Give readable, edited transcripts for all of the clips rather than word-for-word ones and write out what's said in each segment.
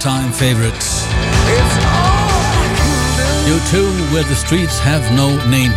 Time favorite. U2, Where the Streets Have No Name.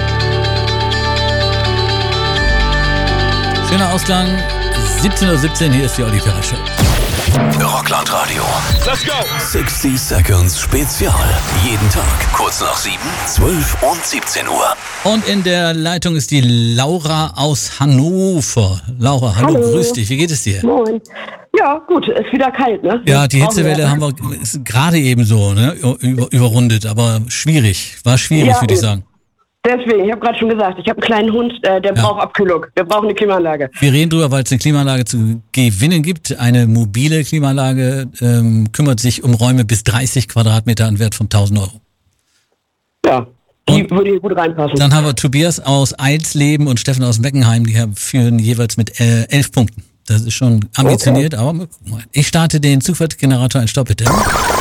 Schöner Ausklang. 17:17 Uhr, hier ist die Olli Ferrari Show. Rockland Radio. Let's go! 60 Seconds Spezial. Jeden Tag, kurz nach 7, 12 und 17 Uhr. Und in der Leitung ist die Laura aus Hannover. Laura, hallo, grüß dich. Wie geht es dir? Moin. Ja, gut, ist wieder kalt, ne? Ja, die Hitzewelle haben wir ist gerade eben so überrundet, aber schwierig. War schwierig, Ja, würde ich sagen. Deswegen, ich habe gerade schon gesagt, ich habe einen kleinen Hund, der braucht Abkühlung. Wir brauchen eine Klimaanlage. Wir reden drüber, weil es eine Klimaanlage zu gewinnen gibt. Eine mobile Klimaanlage kümmert sich um Räume bis 30 Quadratmeter an Wert von 1.000 Euro. Ja, die würde hier gut reinpassen. Dann haben wir Tobias aus Eilsleben und Steffen aus Beckenheim, die führen jeweils mit 11 Punkten. Das ist schon ambitioniert, aber wir gucken mal. Ich starte den Zufallsgenerator, ein Stopp bitte.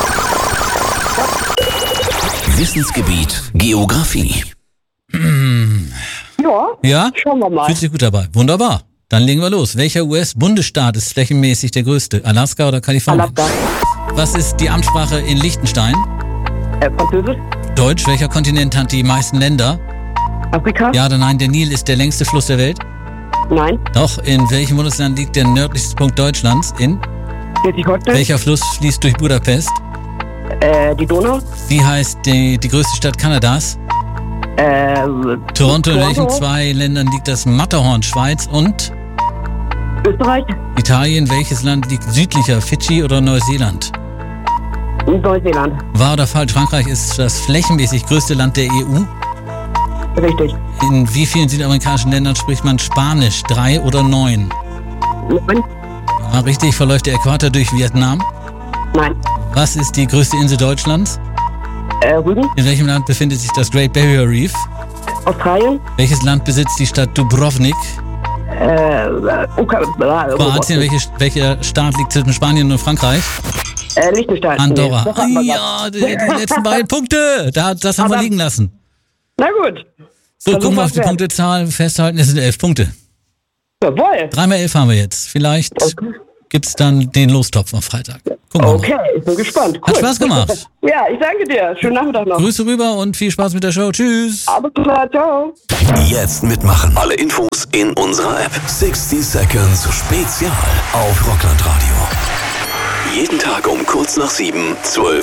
Wissensgebiet Geografie. Ja? Schauen wir mal. Fühlt sich gut dabei. Wunderbar. Dann legen wir los. Welcher US-Bundesstaat ist flächenmäßig der größte? Alaska oder Kalifornien? Alaska. Was ist die Amtssprache in Liechtenstein? Französisch? Deutsch. Welcher Kontinent hat die meisten Länder? Afrika? Ja oder nein, der Nil ist der längste Fluss der Welt? Nein. Doch. In welchem Bundesland liegt der nördlichste Punkt Deutschlands? In? Schleswig-Holstein? Welcher Fluss fließt durch Budapest? Die Donau? Wie heißt die größte Stadt Kanadas? Toronto. In welchen zwei Ländern liegt das Matterhorn? Schweiz und Österreich? Italien. Welches Land liegt südlicher? Fidschi oder Neuseeland? Neuseeland. Wahr oder falsch? Frankreich ist das flächenmäßig größte Land der EU. Richtig. In wie vielen südamerikanischen Ländern spricht man Spanisch? 3 oder 9? Nein. Ja, richtig. Verläuft der Äquator durch Vietnam? Nein. Was ist die größte Insel Deutschlands? Rügen? In welchem Land befindet sich das Great Barrier Reef? Australien? Welches Land besitzt die Stadt Dubrovnik? Kroatien. Welcher Staat liegt zwischen Spanien und Frankreich? Liechtenstein. Andorra. Nee, Ja, die letzten beiden Punkte. Das haben wir liegen lassen. Na gut. So, Versuch gucken wir auf was die wert. Punktezahl. Festhalten, es sind 11 Punkte. Jawohl. 3x11 haben wir jetzt. Vielleicht gibt's dann den Lostopf am Freitag. Gucken wir mal. Okay, ich bin gespannt. Cool. Hat Spaß gemacht. Ja, ich danke dir. Schönen Nachmittag noch. Grüße rüber und viel Spaß mit der Show. Tschüss. Aber klar, ciao. Jetzt mitmachen. Alle Infos in unserer App. 60 Seconds Spezial auf Rockland Radio. Jeden Tag um kurz nach 7, 12